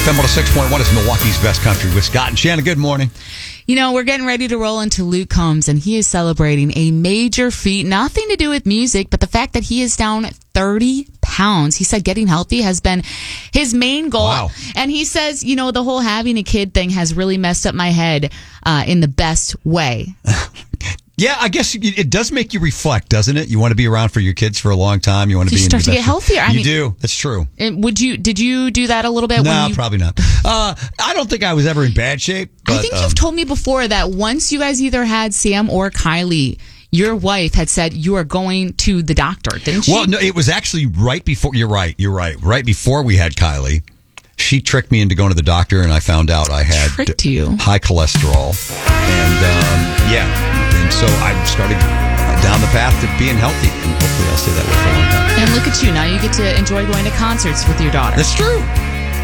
FM 106.1 is Milwaukee's best country with Scott and Shannon. Good morning. You know, we're getting ready to roll into Luke Combs, and he is celebrating a major feat, nothing to do with music, but the fact that he is down 30 pounds. He said getting healthy has been his main goal. Wow. And he says, you know, the whole having a kid thing has really messed up my head in the best way. Yeah, I guess it does make you reflect, doesn't it? You want to be around for your kids for a long time. You want to You be start to get healthier. You do. That's true. Did you do that a little bit? No, probably not. I don't think I was ever in bad shape. But, I think you've told me before that once you guys either had Sam or Kylie, your wife had said you are going to the doctor, didn't she? Well, no, it was actually right before. You're right. Right before we had Kylie, she tricked me into going to the doctor, and I found out I had high cholesterol. And so I started down the path to being healthy, and hopefully I'll stay that way for a long time. And look at you. Now you get to enjoy going to concerts with your daughter. That's true.